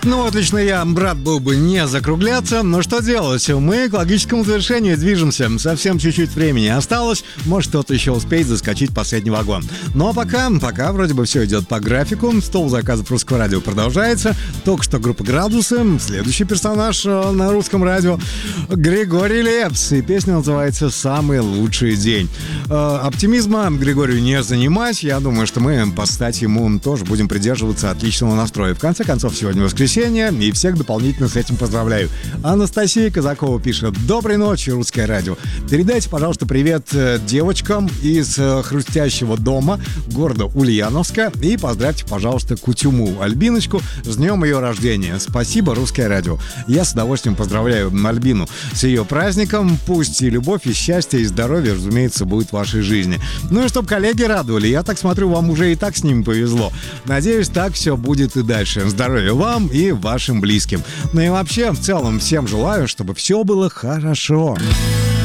Ну вот лично я рад был бы не закругляться, но что делать? Мы к логическому завершению движемся. Совсем чуть-чуть времени осталось, может кто-то еще успеет заскочить в последний вагон. Но пока вроде бы все идет по графику. Стол заказов русского радио продолжается. Только что группа «Градусы». Следующий персонаж на русском радио — Григорий Лепс. И песня называется «Самый лучший день». Оптимизма Григорию не занимать. Я думаю, что мы, по стати, ему тоже будем придерживаться отличного настроя. В конце концов, сегодня воскресенье, и всех дополнительно с этим поздравляю. Анастасия Казакова пишет: «Доброй ночи, русское радио. Передайте, пожалуйста, привет девочкам из Хрустящего дома города Ульяновска и поздравьте, пожалуйста, Кутюму Альбиночку с днем ее рождения. Спасибо, русское радио». Я с удовольствием поздравляю Альбину с ее праздником. Пусть и любовь, и счастье, и здоровье, разумеется, будет в вашей жизни. Ну и чтоб коллеги радовали. Я так смотрю, вам уже и так с ними повезло. Надеюсь, так все будет и дальше. Здоровья вам и вашим близким. Ну и вообще, в целом, всем желаю, чтобы все было хорошо.